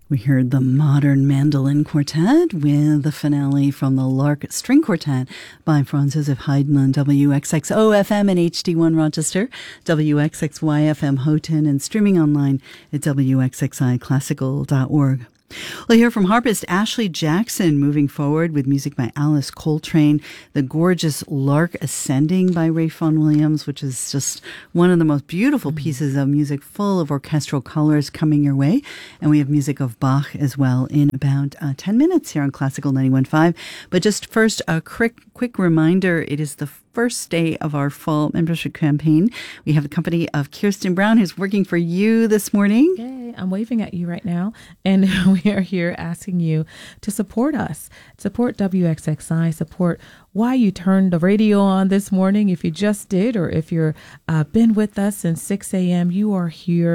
We heard the Modern Mandolin Quartet with the finale from the Lark String Quartet by Franz Joseph Haydn on WXXO-FM and HD1 Rochester, WXXY-FM Houghton, and streaming online at WXXIClassical.org. We'll hear from harpist Ashley Jackson moving forward with music by Alice Coltrane, the gorgeous Lark Ascending by Ralph Vaughan Williams, which is just one of the most beautiful pieces of music full of orchestral colors coming your way. And we have music of Bach as well in about 10 minutes here on Classical 91.5. But just first, a quick reminder, it is the first day of our fall membership campaign. We have the company of Kirsten Brown, who's working for you this morning. Yay, I'm waving at you right now. And we are here asking you to support us, support WXXI, support why you turned the radio on this morning. If you just did, or if you're been with us since 6 a.m., you are here